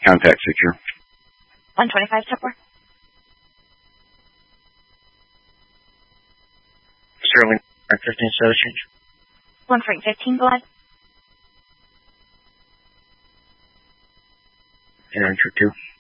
Contact secure. 125, step 4. Sterling, 15 status change. 1 Frank 15, go ahead. Enter 2.